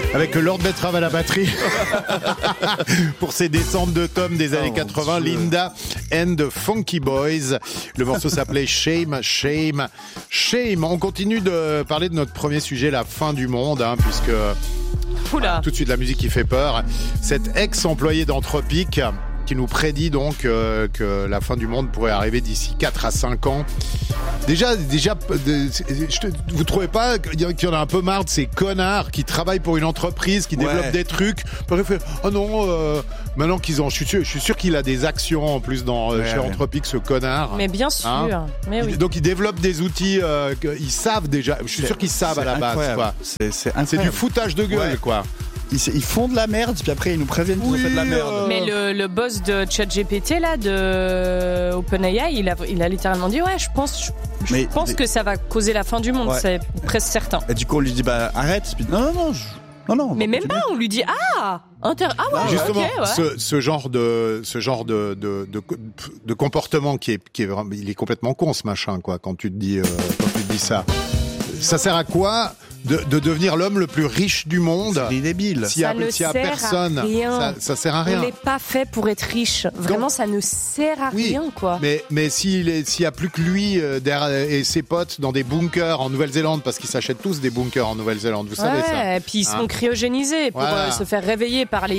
Avec Lord Betrave à la batterie. Pour ces descentes de tomes des années 80, Linda and the Funky Boys. Le morceau s'appelait Shame, Shame, Shame. On continue de parler de notre premier sujet, la fin du monde, puisque... Oula. Tout de suite la musique qui fait peur. Cet ex-employé d'Anthropic qui nous prédit donc que la fin du monde pourrait arriver d'ici 4 à 5 ans. Déjà, vous trouvez pas qu'il y en a un peu marre de ces connards qui travaillent pour une entreprise, qui développent des trucs. Oh non, maintenant qu'ils ont, je suis sûr qu'il a des actions en plus chez Anthropic, ce connard. Mais bien sûr. Mais oui. Donc ils développent des outils qu'ils savent déjà. Je suis sûr qu'ils savent à la base. Quoi. C'est du foutage de gueule, quoi. Ils font de la merde, puis après ils nous préviennent qu'ils ont fait de la merde. Mais le boss de ChatGPT là, de OpenAI, il a littéralement dit je pense que ça va causer la fin du monde, c'est presque certain. Et du coup on lui dit arrête, puis non. Mais même pas, on lui dit justement, okay, ce genre de comportement qui est vraiment, il est complètement con ce machin quoi. Quand tu te dis ça. Ça sert à quoi de devenir l'homme le plus riche du monde? C'est débile. S'il y a personne, ça sert à rien. On n'est pas fait pour être riche. Vraiment, ça ne sert à rien, quoi. Mais s'il y a plus que lui et ses potes dans des bunkers en Nouvelle-Zélande, parce qu'ils s'achètent tous des bunkers en Nouvelle-Zélande, vous savez ça. Et puis ils sont cryogénisés pour se faire réveiller par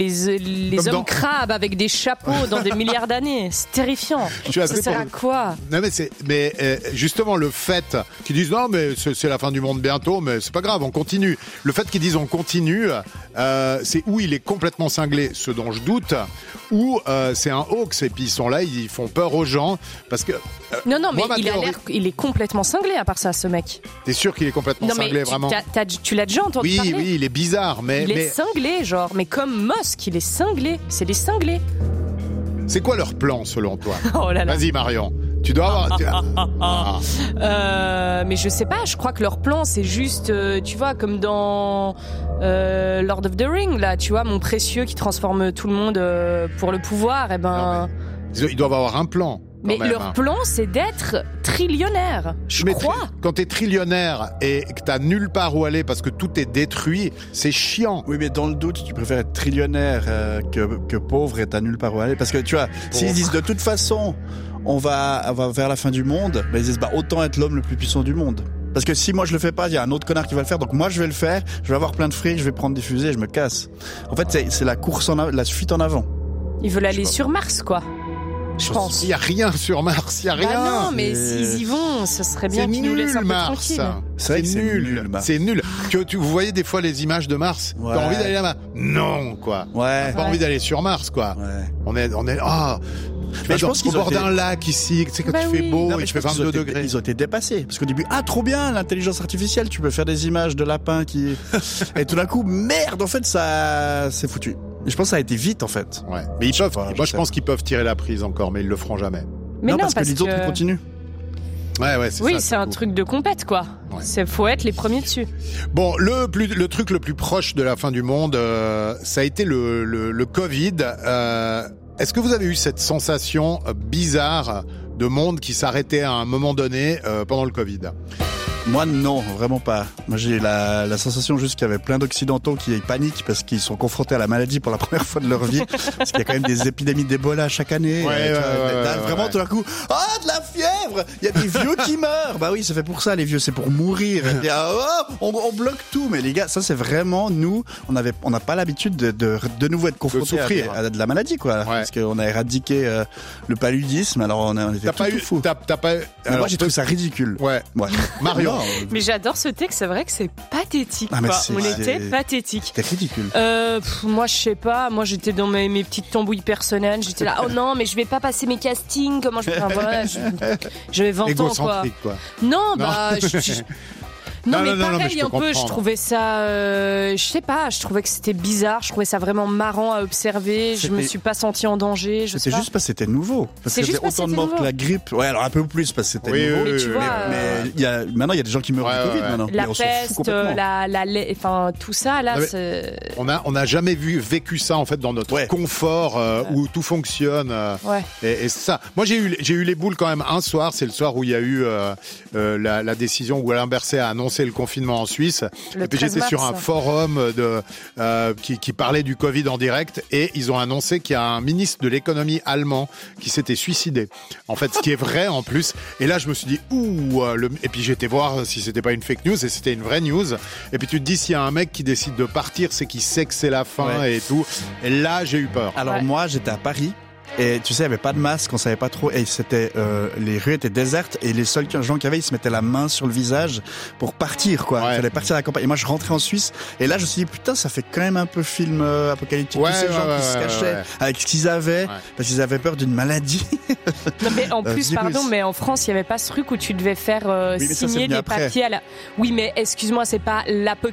les hommes crabes avec des chapeaux dans des milliards d'années. C'est terrifiant. Ça sert à quoi? Non mais justement le fait qu'ils disent non mais c'est la fin du monde bientôt, mais c'est pas grave, on continue. Le fait qu'ils disent on continue, c'est où il est complètement cinglé, ce dont je doute, ou c'est un hoax et puis ils sont là, ils font peur aux gens parce que. Non, mais il est complètement cinglé à part ça, ce mec. T'es sûr qu'il est complètement cinglé, vraiment? Tu l'as déjà entendu parler? Oui, il est bizarre, mais. Il est cinglé, genre, mais comme Musk, il est cinglé. C'est des cinglés. C'est quoi leur plan, selon toi? Oh là là. Vas-y, Marion. Tu dois avoir. Mais je sais pas, je crois que leur plan c'est juste, tu vois, comme dans Lord of the Ring, là, tu vois, mon précieux qui transforme tout le monde pour le pouvoir, Ils doivent avoir un plan. Mais leur plan c'est d'être trillionnaire, je crois. Quand t'es trillionnaire et que t'as nulle part où aller parce que tout est détruit, c'est chiant. Oui, mais dans le doute, tu préfères être trillionnaire que pauvre et t'as nulle part où aller. Parce que tu vois, s'ils disent de toute façon on va vers la fin du monde, ils disent autant être l'homme le plus puissant du monde. Parce que si moi je le fais pas, il y a un autre connard qui va le faire, donc moi je vais le faire, je vais avoir plein de fric, je vais prendre des fusées et je me casse. En fait, c'est la course la fuite en avant. Ils veulent aller sur Mars, quoi. Je pense. Il y a rien sur Mars, il y a rien. Non, mais s'ils y vont, ce serait bien qu'ils nous laissent un peu tranquilles. C'est nul. C'est nul. Vous voyez des fois les images de Mars. Ouais. T'as envie d'aller là-bas? Non, quoi. Ouais. T'as pas envie d'aller sur Mars, quoi. Ouais. On est. Mais je pense qu'ils au bord d'un lac ici, tu sais quand il fait beau, il fait 22 degrés. Ils ont été dépassés. Parce qu'au début, trop bien, l'intelligence artificielle, tu peux faire des images de lapins qui... Et tout d'un coup, merde, en fait, ça, c'est foutu. Et je pense que ça a été vite, en fait. Ouais. Mais je pense qu'ils peuvent tirer la prise encore, mais ils le feront jamais. Mais non, parce que les autres, ils continuent. Ouais, c'est ça. Oui, c'est un truc de compète, quoi. Ouais. Faut être les premiers dessus. Bon, le truc le plus proche de la fin du monde, ça a été le Covid. Est-ce que vous avez eu cette sensation bizarre de monde qui s'arrêtait à un moment donné pendant le Covid? Moi, non, vraiment pas. Moi, j'ai la sensation juste qu'il y avait plein d'Occidentaux qui paniquent parce qu'ils sont confrontés à la maladie pour la première fois de leur vie. Parce qu'il y a quand même des épidémies d'Ebola chaque année. Vraiment, tout d'un coup, de la fièvre! Il y a des vieux qui meurent! Bah oui, c'est fait pour ça, les vieux, c'est pour mourir. On bloque tout. Mais les gars, ça, c'est vraiment, nous, on n'a pas l'habitude de nouveau être confrontés à de la maladie, quoi. Ouais. Parce qu'on a éradiqué le paludisme, alors on était tout fou. Moi, j'ai trouvé ça ridicule. Ouais. Marion. Mais j'adore ce texte, c'est vrai que c'est pathétique. On était pathétique. C'était ridicule. Moi, je sais pas. Moi, j'étais dans mes petites tambouilles personnelles. J'étais là, oh non, mais je vais pas passer mes castings. Comment je peux faire? Voilà, j'avais 20 ans, quoi. Non, Non, mais pareil, un peu, je trouvais ça, je sais pas, je trouvais que c'était bizarre, je trouvais ça vraiment marrant à observer, je me suis pas sentie en danger, c'est juste parce que c'était nouveau. Parce que c'était autant de morts que la grippe. Ouais, alors un peu plus parce que c'était nouveau. Mais tu vois, maintenant, il y a des gens qui meurent du Covid maintenant. La peste, enfin, tout ça, là, on n'a jamais vécu ça, en fait, dans notre confort, où tout fonctionne. Et ça. Moi, j'ai eu les boules quand même un soir, c'est le soir où il y a eu, la décision où Alain Berset a annoncé annoncé le confinement en Suisse. Et puis j'étais sur un forum qui parlait du Covid en direct et ils ont annoncé qu'il y a un ministre de l'économie allemand qui s'était suicidé. En fait, ce qui est vrai en plus. Et là, je me suis dit, et puis j'étais voir si c'était pas une fake news et c'était une vraie news. Et puis tu te dis, s'il y a un mec qui décide de partir, c'est qu'il sait que c'est la fin et tout. Et là, j'ai eu peur. Alors moi, j'étais à Paris. Et tu sais, il n'y avait pas de masque, on savait pas trop, et c'était les rues étaient désertes, et les seuls gens qu'il y avait, ils se mettaient la main sur le visage pour partir, quoi. Il fallait partir à la campagne. Et moi, je rentrais en Suisse, et là, je me suis dit, putain, ça fait quand même un peu film apocalyptique. Tous ces gens qui se cachaient avec ce qu'ils avaient, parce qu'ils avaient peur d'une maladie. Non, mais en plus, mais en France, il n'y avait pas ce truc où tu devais faire signer des papiers à la... Oui, mais excuse-moi, c'est pas l'apocalypse